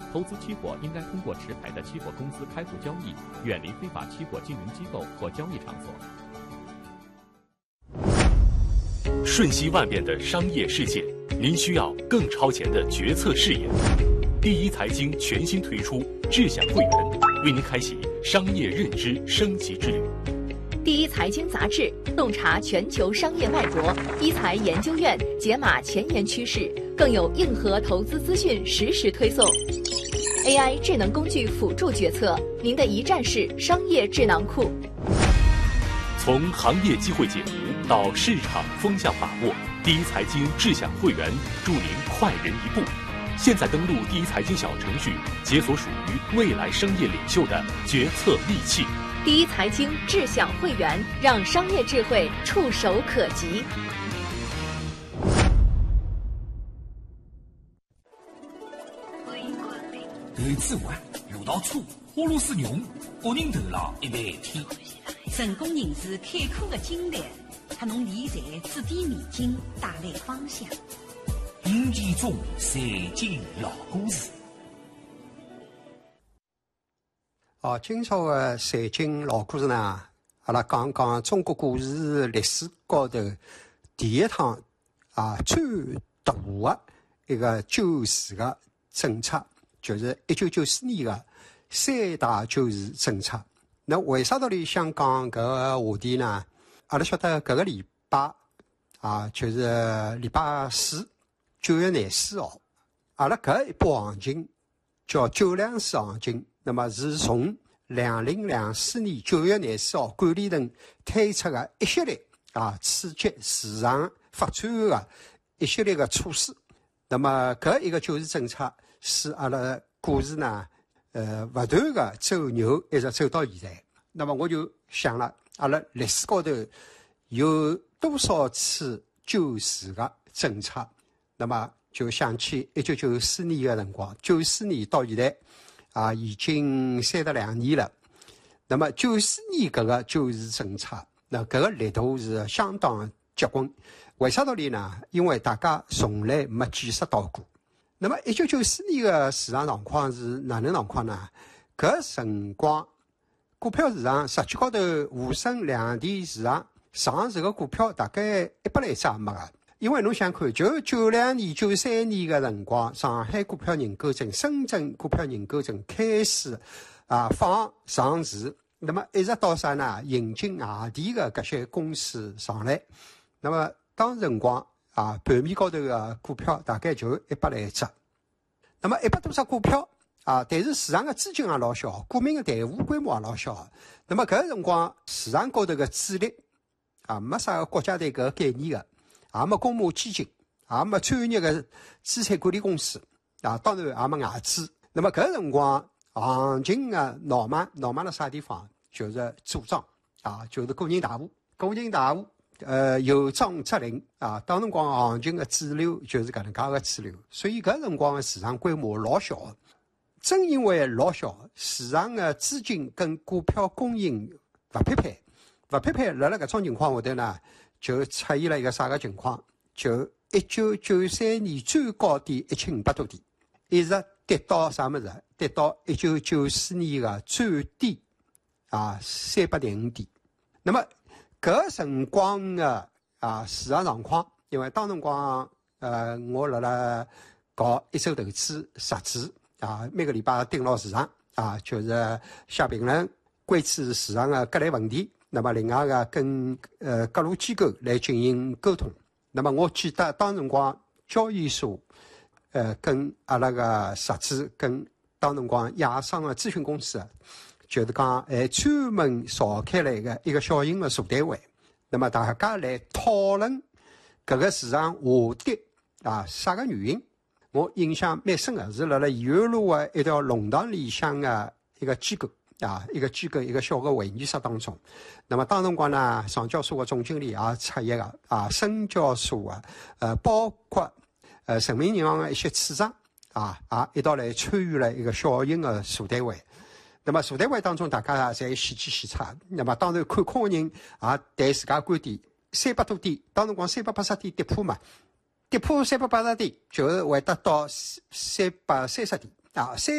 投资期货应该通过持牌的期货公司开户交易，远离非法期货经营机构或交易场所。 瞬息万变的商业世界，您需要更超前的决策视野。第一财经全新推出智享会员，为您开启商业认知升级之旅。 第一财经杂志洞察全球商业脉搏，一财研究院解码前沿趋势，更有硬核投资资讯实时推送。AI 智能工具辅助决策，您的一站式商业智囊库。 从行业机会解读到市场风向把握，第一财经智享会员助您快人一步。现在登录第一财经小程序，解锁属于未来商业领袖的决策利器。 第一财经智享会员，让商业智慧触手可及。 头子碗、路道粗、花露水浓，个人头脑一万天。 成功人士开阔的经历，给侬理财指点迷津，带来方向。 印记中财经老故事。 今朝的财经老故事呢，阿拉讲讲中国股市历史高头第一趟最大的一个救市的政策，就是1994年的三大救市政策。那为啥道理想讲搿个话题呢？阿拉晓得搿个礼拜就是礼拜四，9月24号，阿拉搿一波行情叫924行情。那么是从2024年9月24号管理层推出的一系列刺激市场发展的一系列的措施。那么搿一个救市政策使阿拉股市呢不断的走牛，一直走到现在。那么我就想了，阿拉历史高头有多少次救市的政策？那么就想起1994年的辰光，94年到现在已经32年了。那么94年搿个救市政策，那搿个力度是相当结棍。为啥道理呢？因为大家从来没见识到过。那么1994年的市场状况是哪能状况呢？搿辰光股票市场实际高头沪深两地市场上市的股票大概100来只也没个。因为侬想看，就92年、93年的辰光，上海股票认购证、深圳股票认购证开始放上市，那么一直到啥呢？引进外地的搿些公司上来，那么当时辰光盘面高头的股票大概就100来只，那么100多只股票但是市场的资金也老小，股民的队伍规模也老小，那么搿个辰光市场高头的主力没啥个国家队搿个概念的。也没公募基金，也没专业的资产管理公司，当然也没外资。那么搿个辰光行情的闹卖辣啥地方？就是做庄就是个人大户，有庄则灵当辰光行情的主流就是搿能介个主流，所以搿辰光的市场规模老小的。正因为老小，市场的资金跟股票供应勿匹配，辣搿种情况下头呢，就出现了一个啥个情况？就1993年最高点1500多点，一直跌到啥么子？跌到1994年的最低305点。那么搿辰光的市场状况，因为当辰光我辣搞一手投资杂志每个礼拜盯牢市场就是写评论，关注市场的各类问题。那么另外个跟各路机构来进行沟通。那么我记得当辰光交易所跟阿拉个杂志跟当辰光亚商的咨询公司就是讲专门召开了一个小型的座谈会。那么大家来讨论搿个市场下跌啥个原因？我印象蛮深的，是辣延安路的一条弄堂里向的一个机构。一个小的会议室当中，那么当辰光呢，上交所的总经理也出席个深交所包括人民银行的一些处长一道来参与了一个小型的座谈会。那么座谈会当中，大家侪喜气喜差。那么当然看空的人也谈自家观点，300多点，当辰光380点跌破嘛，跌破380点，就是会得到330点